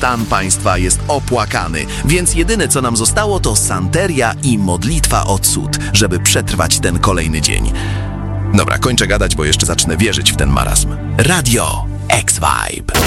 stan państwa jest opłakany, więc jedyne co nam zostało to santeria i modlitwa o cud, żeby przetrwać ten kolejny dzień. Dobra, kończę gadać, bo jeszcze zacznę wierzyć w ten marazm. Radio X-Vibe.